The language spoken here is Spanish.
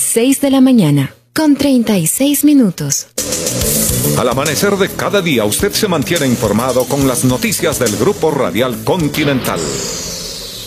6 de la mañana, con 36 minutos. Al amanecer de cada día, usted se mantiene informado con las noticias del Grupo Radial Continental.